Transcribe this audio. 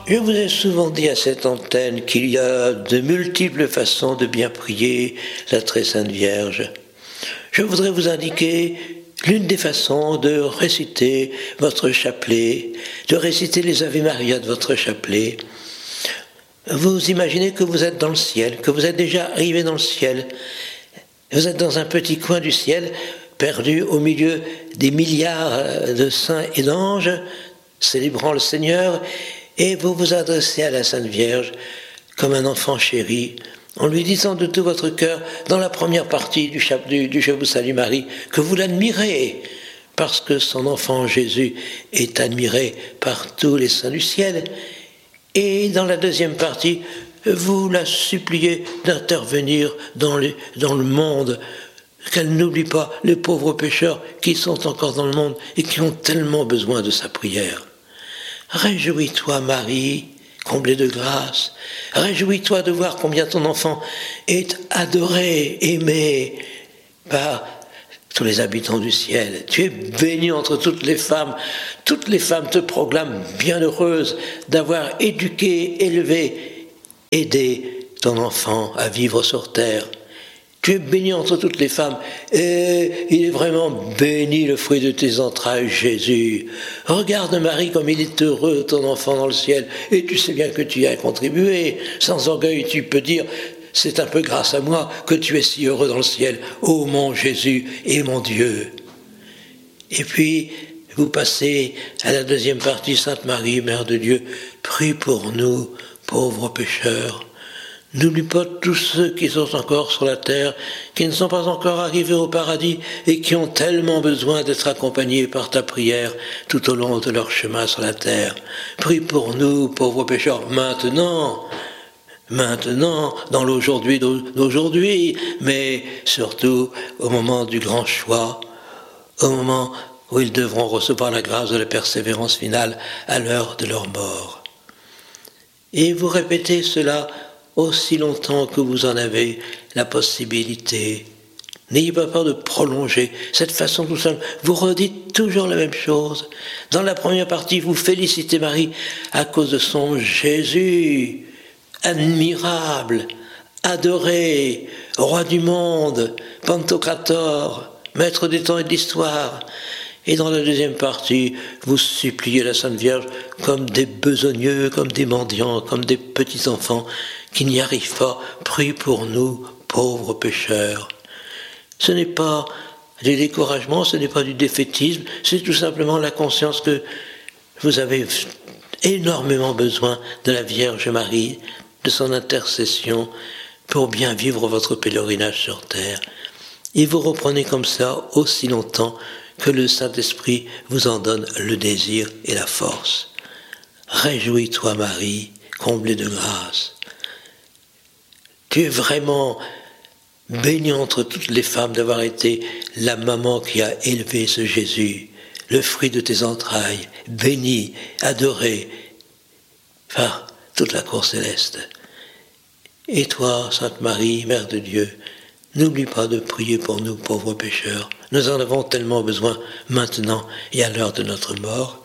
Je vous ai souvent dit à cette antenne qu'il y a de multiples façons de bien prier la très sainte Vierge. Je voudrais vous indiquer l'une des façons de réciter votre chapelet, de réciter les Ave Maria de votre chapelet. Vous imaginez que vous êtes dans le ciel, que vous êtes déjà arrivé dans le ciel. Vous êtes dans un petit coin du ciel, perdu au milieu des milliards de saints et d'anges, célébrant le Seigneur, et vous vous adressez à la Sainte Vierge comme un enfant chéri, en lui disant de tout votre cœur, dans la première partie du Je vous salue Marie, que vous l'admirez, parce que son enfant Jésus est admiré par tous les saints du ciel. Et dans la deuxième partie, vous la suppliez d'intervenir dans le monde, qu'elle n'oublie pas les pauvres pécheurs qui sont encore dans le monde et qui ont tellement besoin de sa prière. Réjouis-toi, Marie, comblée de grâce. Réjouis-toi de voir combien ton enfant est adoré, aimé par tous les habitants du ciel. Tu es bénie entre toutes les femmes. Toutes les femmes te proclament bienheureuse d'avoir éduqué, élevé, aidé ton enfant à vivre sur terre. Tu es bénie entre toutes les femmes, et il est vraiment béni le fruit de tes entrailles, Jésus. Regarde Marie comme il est heureux, ton enfant dans le ciel, et tu sais bien que tu y as contribué. Sans orgueil, tu peux dire, c'est un peu grâce à moi que tu es si heureux dans le ciel, ô mon Jésus et mon Dieu. Et puis, vous passez à la deuxième partie, Sainte Marie, Mère de Dieu, prie pour nous, pauvres pécheurs. N'oublie pas tous ceux qui sont encore sur la terre, qui ne sont pas encore arrivés au paradis et qui ont tellement besoin d'être accompagnés par ta prière tout au long de leur chemin sur la terre. Prie pour nous, pauvres pécheurs, maintenant, dans l'aujourd'hui d'aujourd'hui, mais surtout au moment du grand choix, au moment où ils devront recevoir la grâce de la persévérance finale à l'heure de leur mort. Et vous répétez cela aussi longtemps que vous en avez la possibilité. N'ayez pas peur de prolonger cette façon tout seul. Vous redites toujours la même chose. Dans la première partie, vous félicitez Marie à cause de son Jésus, admirable, adoré, roi du monde, Pantocrator, maître des temps et de l'histoire. Et dans la deuxième partie, vous suppliez la Sainte Vierge comme des besogneux, comme des mendiants, comme des petits-enfants qui n'y arrivent pas. Prie pour nous, pauvres pécheurs. Ce n'est pas du découragement, ce n'est pas du défaitisme, c'est tout simplement la conscience que vous avez énormément besoin de la Vierge Marie, de son intercession, pour bien vivre votre pèlerinage sur terre. Et vous reprenez comme ça aussi longtemps que le Saint-Esprit vous en donne le désir et la force. Réjouis-toi, Marie, comblée de grâce. Tu es vraiment bénie entre toutes les femmes d'avoir été la maman qui a élevé ce Jésus, le fruit de tes entrailles, béni, adoré par toute la cour céleste. Et toi, Sainte Marie, Mère de Dieu, n'oublie pas de prier pour nous, pauvres pécheurs. Nous en avons tellement besoin maintenant et à l'heure de notre mort.